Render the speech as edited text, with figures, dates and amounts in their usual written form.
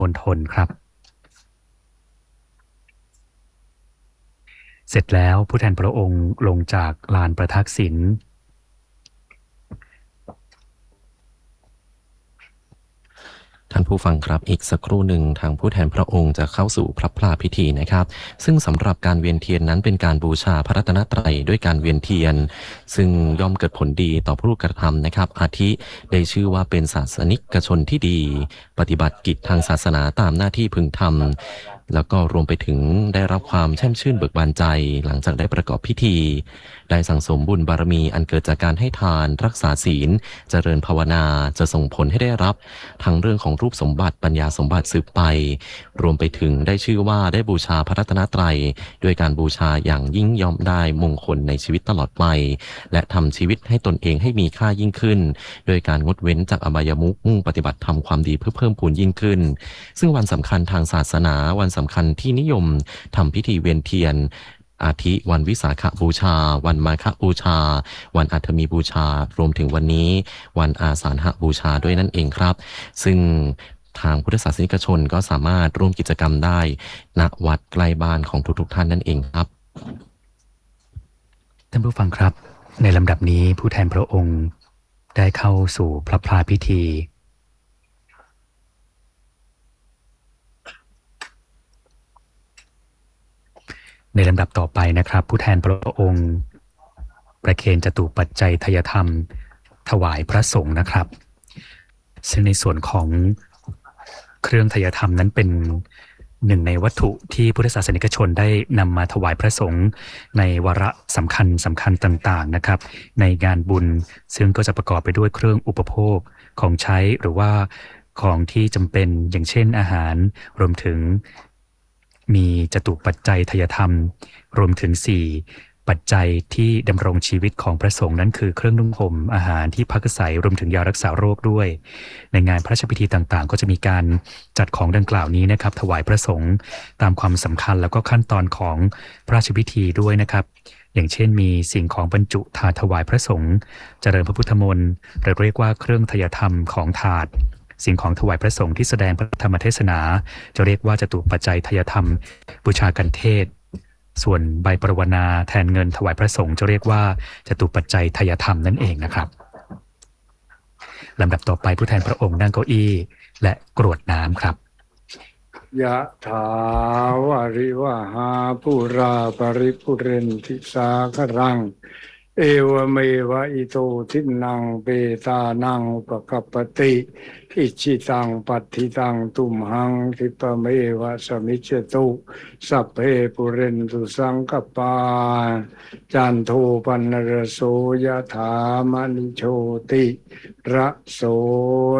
มณฑลครับเสร็จแล้วผู้แทนพระองค์ลงจากลานประทักษิณท่านผู้ฟังครับอีกสักครู่หนึ่งทางผู้แทนพระองค์จะเข้าสู่พระพลาพิธีนะครับซึ่งสำหรับการเวียนเทียนนั้นเป็นการบูชาพระรัตนตรัยด้วยการเวียนเทียนซึ่งย่อมเกิดผลดีต่อผู้กระทำนะครับอาทิได้ชื่อว่าเป็นศาสนิกชนที่ดีปฏิบัติกิจทางศาสนาตามหน้าที่พึงทำแล้วก็รวมไปถึงได้รับความแช่มชื่นเบิกบานใจหลังจากได้ประกอบพิธีได้สั่งสมบุญบารมีอันเกิดจากการให้ทานรักษาศีลเจริญภาวนาจะส่งผลให้ได้รับทั้งเรื่องของรูปสมบัติปัญญาสมบัติสืบไปรวมไปถึงได้ชื่อว่าได้บูชาพระรัตนตรัยด้วยการบูชาอย่างยิ่งย่อมได้มงคลในชีวิตตลอดไปและทำชีวิตให้ตนเองให้มีค่ายิ่งขึ้นโดยการงดเว้นจากอบายมุขมุ่งปฏิบัติทำความดีเพื่อเพิ่มพูนยิ่งขึ้นซึ่งวันสำคัญทางศาสนาวันสำคัญที่นิยมทำพิธีเวียนเทียนอาทิวันวิสาขบูชาวันมาฆบูชาวันอัฐมีบูชารวมถึงวันนี้วันอาสาฬหบูชาด้วยนั่นเองครับซึ่งทางพุทธศาสนิกชนก็สามารถร่วมกิจกรรมได้ณวัดใกล้บ้านของทุกๆท่านนั่นเองครับท่านผู้ฟังครับในลำดับนี้ผู้แทนพระองค์ได้เข้าสู่พระพลาพิธีในลำดับต่อไปนะครับผู้แทนพระองค์ประเคนจตุปัจจัยทายธรรมถวายพระสงฆ์นะครับซึ่งในส่วนของเครื่องทายธรรมนั้นเป็นหนึ่งในวัตถุที่พุทธศาสนิกชนได้นำมาถวายพระสงฆ์ในวาระสำคัญต่างๆนะครับในงานบุญซึ่งก็จะประกอบไปด้วยเครื่องอุปโภคของใช้หรือว่าของที่จำเป็นอย่างเช่นอาหารรวมถึงมีจตุปัจจัยทายธรรมรวมถึง4ปัจจัยที่ดำรงชีวิตของพระสงฆ์นั้นคือเครื่องนุ่งห่มอาหารที่พักอาศัยรวมถึงยารักษาโรคด้วยในงานพระราชพิธีต่างๆก็จะมีการจัดของดังกล่าวนี้นะครับถวายพระสงฆ์ตามความสำคัญแล้วก็ขั้นตอนของพระราชพิธีด้วยนะครับอย่างเช่นมีสิ่งของบรรจุถาดถวายพระสงฆ์เจริญพระพุทธมนต์หรือเรียกว่าเครื่องทายธรรมของถาดสิ่งของถวายพระสงฆ์ที่แสดงพระธรรมเทศนาจะเรียกว่าจตุปัจจัยทายธรรมบูชากันเทศส่วนใบปรวนาแทนเงินถวายพระสงฆ์จะเรียกว่าจตุปัจจัยทายธรรมนั่นเองนะครับลำดับต่อไปผู้แทนพระองค์นั่งเก้าอี้และกรวดน้ำครับยะถาวาริวหาปุราปริปุเรนติสาครังเอวเมวะอิโตทินังเปตานังอุปกัปปติอิจิตังปัตถิตังตุมหังคิปะเมวะสมิจจตุสัพเพปุเรนตุสังกปาจันโทปนรโสยะถามณิโชติระโส